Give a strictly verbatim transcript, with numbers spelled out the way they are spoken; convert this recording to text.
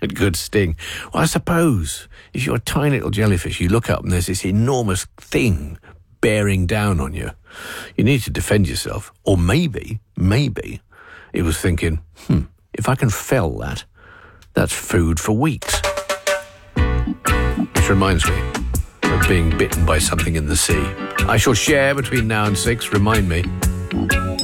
quite good sting. Well, I suppose if you're a tiny little jellyfish, you look up and there's this enormous thing bearing down on you. You need to defend yourself. Or maybe, maybe, it was thinking, hmm, if I can fell that, that's food for weeks. Which reminds me of being bitten by something in the sea. I shall share between now and six, remind me.